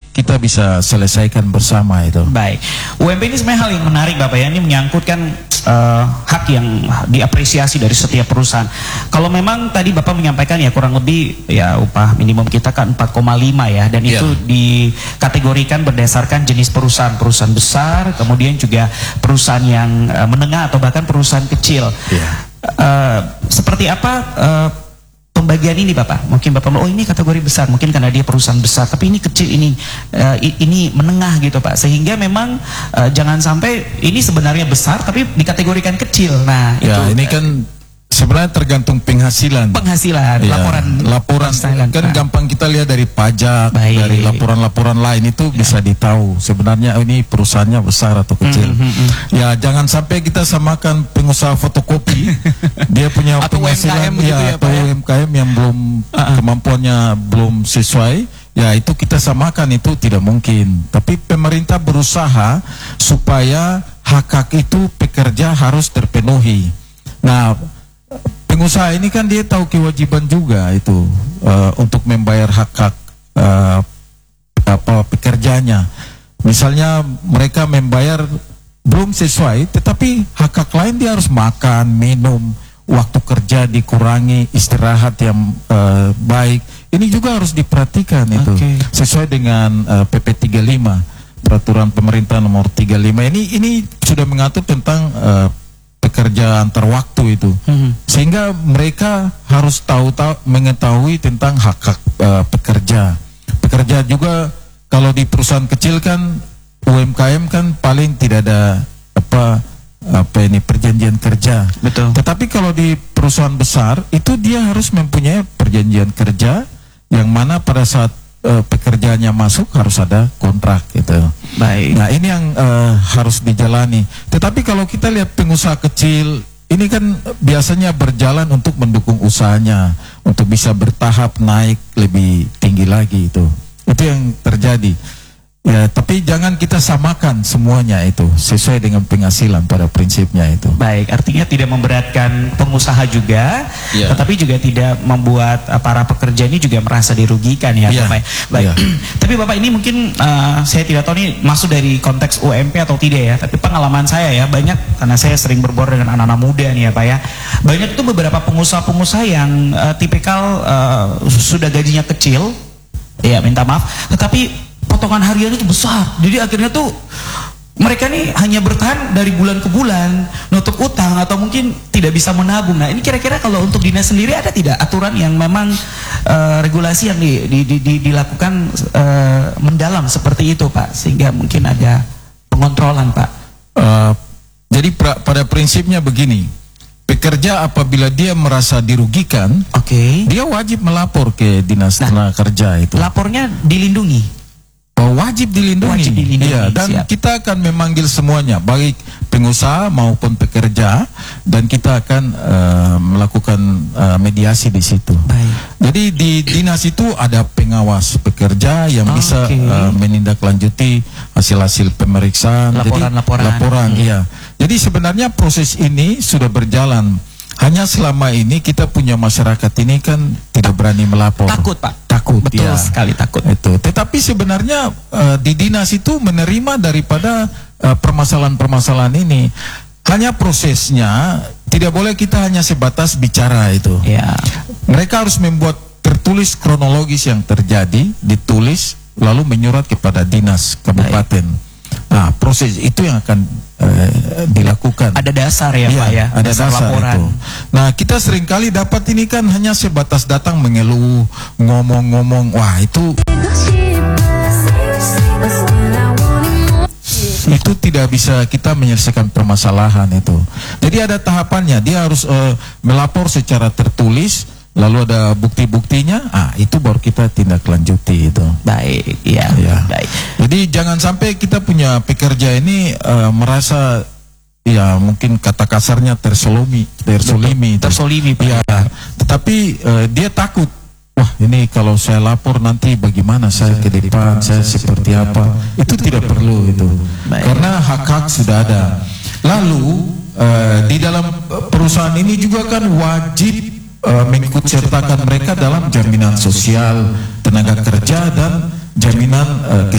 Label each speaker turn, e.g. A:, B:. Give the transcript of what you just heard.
A: kita bisa selesaikan bersama itu.
B: Baik, UMP ini sebenarnya hal yang menarik Bapak ya, ini menyangkutkan hak yang diapresiasi dari setiap perusahaan. Kalau memang tadi Bapak menyampaikan ya kurang lebih ya upah minimum kita kan 4,5 ya, dan itu dikategorikan berdasarkan jenis perusahaan, perusahaan besar, kemudian juga perusahaan yang menengah atau bahkan perusahaan kecil. Seperti apa pembagian ini Bapak? Mungkin Bapak oh ini kategori besar, mungkin karena dia perusahaan besar, tapi ini kecil, ini menengah gitu Pak. Sehingga memang jangan sampai ini sebenarnya besar tapi dikategorikan kecil. Nah,
A: ya,
B: itu
A: ini kan sebenarnya tergantung penghasilan. Laporan kan gampang kita lihat dari pajak, dari laporan-laporan lain itu bisa ditahu sebenarnya ini perusahaannya besar atau kecil. Ya jangan sampai kita samakan pengusaha fotokopi dia punya penghasilan atau UMKM yang belum kemampuannya belum sesuai. Ya itu kita samakan, itu tidak mungkin. Tapi pemerintah berusaha supaya hak-hak itu pekerja harus terpenuhi. Nah, pengusaha ini kan dia tahu kewajiban juga itu untuk membayar hak-hak pekerjanya. Misalnya mereka membayar belum sesuai, tetapi hak-hak lain dia harus makan, minum, waktu kerja dikurangi, istirahat yang baik. Ini juga harus diperhatikan itu sesuai dengan PP 35, peraturan pemerintah nomor 35. Ini sudah mengatur tentang pekerja antar waktu itu, sehingga mereka harus mengetahui tentang hak-hak pekerja. Pekerja juga kalau di perusahaan kecil kan UMKM kan paling tidak ada perjanjian kerja.
B: Betul.
A: Tetapi kalau di perusahaan besar itu dia harus mempunyai perjanjian kerja yang mana pada saat pekerjaannya masuk harus ada kontrak gitu.
B: Baik.
A: Nah ini yang harus dijalani. Tetapi kalau kita lihat pengusaha kecil ini kan biasanya berjalan untuk mendukung usahanya untuk bisa bertahap naik lebih tinggi lagi itu yang terjadi. Ya, tapi jangan kita samakan semuanya itu sesuai dengan penghasilan pada prinsipnya itu.
B: Baik, artinya tidak memberatkan pengusaha juga, tetapi juga tidak membuat para pekerja ini juga merasa dirugikan ya, Bapak. Baik. Tapi Bapak ini mungkin saya tidak tahu ini masuk dari konteks UMP atau tidak ya, tapi pengalaman saya ya banyak karena saya sering berbaur dengan anak-anak muda nih ya Pak ya. Banyak itu beberapa pengusaha-pengusaha yang tipikal sudah gajinya kecil, ya minta maaf, tetapi potongan harian itu besar. Jadi akhirnya tuh mereka nih hanya bertahan dari bulan ke bulan, nutup utang atau mungkin tidak bisa menabung. Nah ini kira-kira kalau untuk dinas sendiri ada tidak aturan yang memang regulasi yang dilakukan mendalam seperti itu Pak, sehingga mungkin ada pengontrolan Pak?
A: Jadi pada prinsipnya begini, pekerja apabila dia merasa dirugikan, dia wajib melapor ke dinas tenaga kerja itu.
B: Lapornya dilindungi.
A: Wajib dilindungi. Iya, dan kita akan memanggil semuanya, baik pengusaha maupun pekerja, dan kita akan melakukan mediasi di situ.
B: Baik.
A: Jadi di dinas itu ada pengawas pekerja yang bisa menindaklanjuti hasil-hasil pemeriksaan, laporan. Iya. Jadi sebenarnya proses ini sudah berjalan. Hanya selama ini kita punya masyarakat ini kan tidak berani melapor.
B: Takut Pak.
A: Takut.
B: Betul sekali takut.
A: Itu. Tetapi sebenarnya di dinas itu menerima daripada permasalahan-permasalahan ini. Hanya prosesnya tidak boleh kita hanya sebatas bicara itu.
B: Ya.
A: Mereka harus membuat tertulis kronologis yang terjadi, ditulis lalu menyurat kepada dinas kabupaten. Nah, proses itu yang akan dilakukan.
B: Ada dasar ya Pak ya,
A: ada dasar laporan. Itu. Nah, kita seringkali dapat ini kan hanya sebatas datang mengeluh, ngomong-ngomong, wah itu tidak bisa kita menyelesaikan permasalahan itu. Jadi ada tahapannya, dia harus melapor secara tertulis, lalu ada bukti-buktinya, itu baru kita tindak lanjuti itu.
B: Baik, ya. Baik.
A: Jadi jangan sampai kita punya pekerja ini merasa ya mungkin kata kasarnya tersolimi,
B: Pak.
A: Ya, tetapi dia takut. Wah, ini kalau saya lapor nanti bagaimana saya ke depan, saya seperti apa? Itu tidak perlu itu. Karena hak-hak sudah ada. Lalu di dalam perusahaan ini juga kan wajib mengikutsertakan mereka dalam jaminan sosial, tenaga kerja, dan jaminan